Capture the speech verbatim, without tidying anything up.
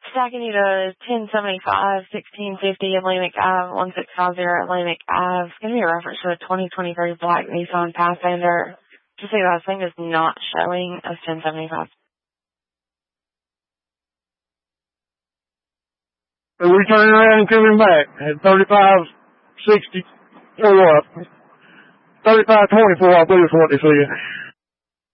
stacking you to ten seventy-five, sixteen fifty Atlantic Ave, one six five zero Atlantic Ave. It's going to be a reference to a twenty twenty-three black Nissan Pathfinder. Just see that thing is not showing as ten seventy-five. So we turn around and coming back at thirty-five sixty, or what? thirty-five twenty-four, I believe is what they said.